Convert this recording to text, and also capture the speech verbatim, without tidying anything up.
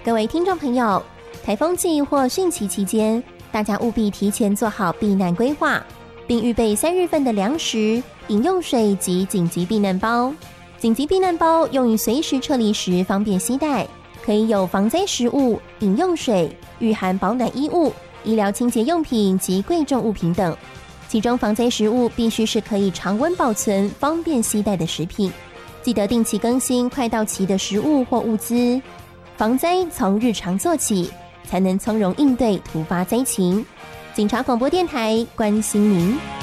各位听众朋友，台风季或汛期期间，大家务必提前做好避难规划，并预备三月份的粮食、饮用水及紧急避难包。紧急避难包用于随时撤离时方便携带，可以有防灾食物、饮用水、御寒保暖衣物、医疗清洁用品及贵重物品等。其中防灾食物必须是可以常温保存、方便携带的食品，记得定期更新快到期的食物或物资。防灾从日常做起，才能从容应对突发灾情。警察广播电台关心您。